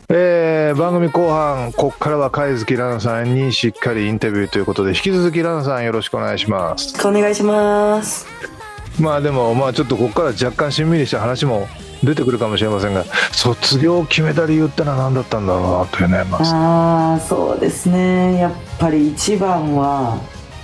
番組後半、ここからは貝月ラナさんにしっかりインタビューということで、引き続きラナさんよろしくお願いします。 お願いします。 でもちょっとここから若干しんみりした話も出てくるかもしれませんが、卒業を決めた理由ってのは何だったんだろうなというね。 そうですね、やっぱり一番は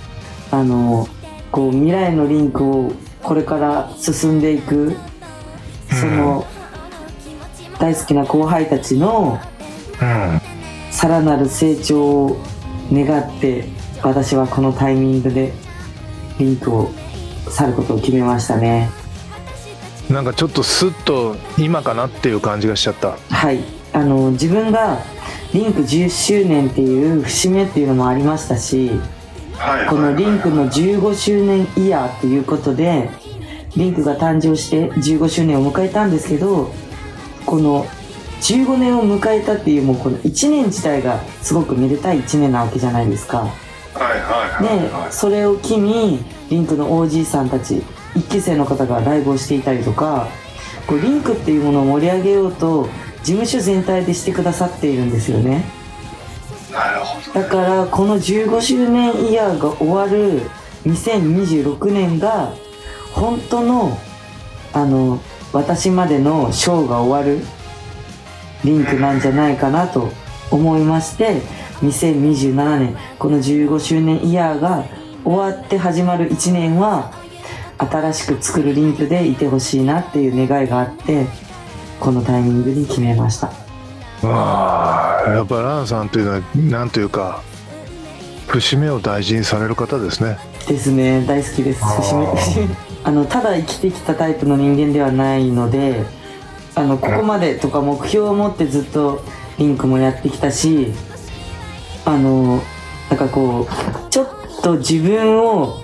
こう未来のリンクをこれから進んでいく、その大好きな後輩たちのさらなる成長を願って、私はこのタイミングでリンクを去ることを決めましたね。 なんかちょっとスッと今かなっていう感じがしちゃった。 はい、自分がリンク10周年っていう節目っていうのもありましたし、このリンクの15周年イヤーっていうことでリンクが誕生して15周年を迎えたんですけど、この15年を迎えたっていう、もうこの1年自体がすごくめでたい1年なわけじゃないですか。で、それを機にリンクの OG さんたち1期生の方がライブをしていたりとか、こうリンクっていうものを盛り上げようと事務所全体でしてくださっているんですよね。 なるほど。 だからこの15周年イヤーが終わる2026年が本当の私までのショーが終わるリンクなんじゃないかなと思いまして、2027年この15周年イヤーが終わって始まる1年は新しく作るリンクでいてほしいなっていう願いがあって、このタイミングに決めました。 やっぱランさんというのはなんというか節目を大事にされる方ですね。 ですね、大好きです。節目ただ生きてきたタイプの人間ではないので、ここまでとか目標を持ってずっとリンクもやってきたし、なんかこうちょっと自分を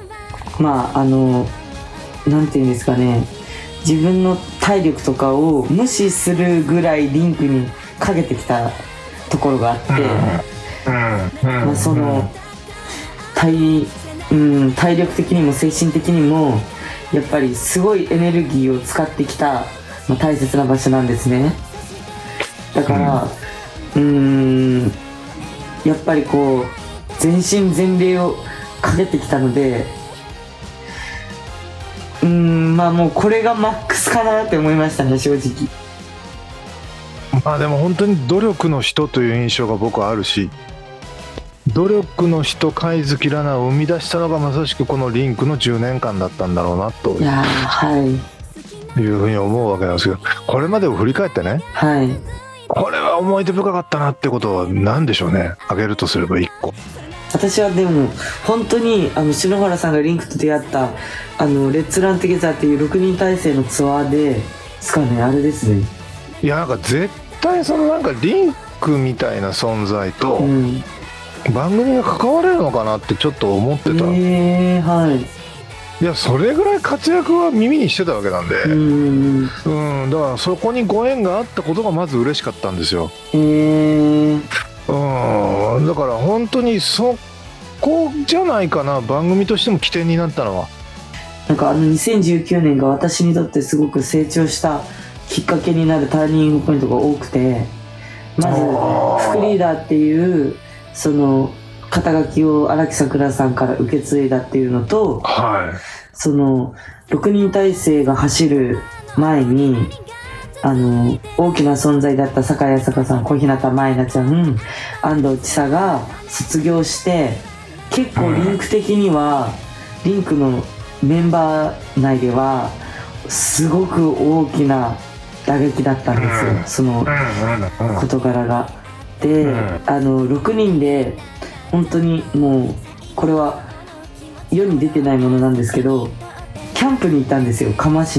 なんていうんですかね、自分の体力とかを無視するぐらいリンクにかけてきたところがあって、その体力的にも精神的にもやっぱりすごいエネルギーを使ってきた、大切な場所なんですね。だから、やっぱりこう全身全霊をかけてきたので、もうこれがマックスかなって思いましたね、正直。 でも本当に努力の人という印象が僕はあるし、努力の人貝月ラナを生み出したのがまさしくこのリンクの10年間だったんだろうなというふうに思うわけなんですけど、これまでを振り返ってね、これは思い出深かったなってことは何でしょうね、挙げるとすれば1個。 私はでも本当に篠原さんがリンクと出会ったレッツラントゥゲザーっていう6人体制のツアーですかね、あれですね。 いや、なんか絶対そのなんかリンクみたいな存在と番組が関われるのかなってちょっと思ってた。いや、それぐらい活躍は耳にしてたわけなんで、だからそこにご縁があったことがまず嬉しかったんですよ。だから本当にそこじゃないかな、番組としても起点になったのは。 なんか2019年が私にとってすごく成長したきっかけになるターニングポイントが多くて、まず副リーダーっていうその肩書きを荒木さくらさんから受け継いだっていうのと、その6人体制が走る前に大きな存在だった酒井朝香さん、小日向舞菜ちゃん、安藤千沙が卒業して、結構リンク的にはリンクのメンバー内ではすごく大きな打撃だったんですよ、その事柄が。で、6人で本当にもうこれは世に出てないものなんですけど、キャンプに行ったんですよ、嘉麻市